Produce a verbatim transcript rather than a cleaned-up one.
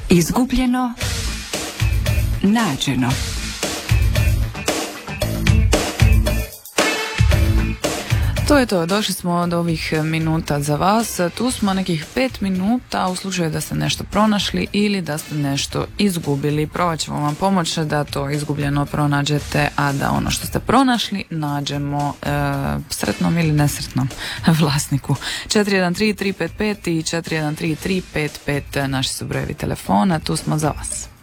Izgubljeno, nađeno. To je to, došli smo do ovih minuta za vas. Tu smo nekih pet minuta u slučaju da ste nešto pronašli ili da ste nešto izgubili. Probat ćemo vam pomoći da to izgubljeno pronađete, a da ono što ste pronašli nađemo e, sretnom ili nesretnom vlasniku. četiri jedan tri tri pet pet i četiri jedan tri tri pet pet naši su brojevi telefona, tu smo za vas.